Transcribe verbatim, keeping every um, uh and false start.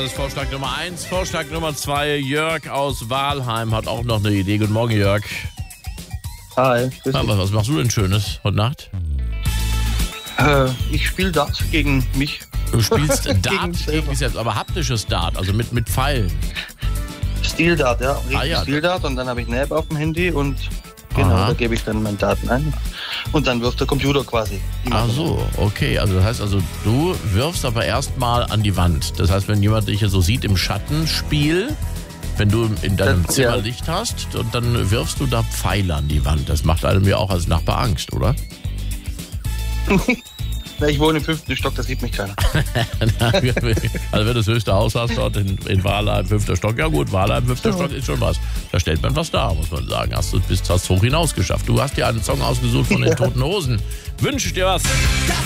Das ist Vorschlag Nummer eins. Vorschlag Nummer zwei. Jörg aus Walheim hat auch noch eine Idee. Guten Morgen, Jörg. Hi. Ja, was, was machst du denn Schönes heute Nacht? Äh, ich spiele Dart gegen mich. Du spielst Dart Gegen gegen selber. dich selbst, aber haptisches Dart, also mit, mit Pfeilen. Steel Dart, ja. Richtig Ah, ja. Steel Dart und dann habe ich eine App auf dem Handy und genau, Aha. da gebe ich dann meine Daten ein. Und dann wirft der Computer quasi. die Ach Masse. so, okay. Also das heißt also, du wirfst aber erstmal an die Wand. Das heißt, wenn jemand dich hier so sieht im Schattenspiel, wenn du in deinem Das- Zimmer ja. Licht hast, und dann wirfst du da Pfeile an die Wand. Das macht einem ja auch als Nachbar Angst, oder? Na, ich wohne im fünften Stock, da sieht mich keiner. Also wenn du das höchste Haus hast dort in, in Walheim, fünfter Stock, ja gut, Walheim, fünfter Ja. Stock ist schon was. Da stellt man was dar, muss man sagen. Hast du bis hast hoch hinaus geschafft. Du hast dir einen Song ausgesucht von den Toten Hosen. Wünsch dir was.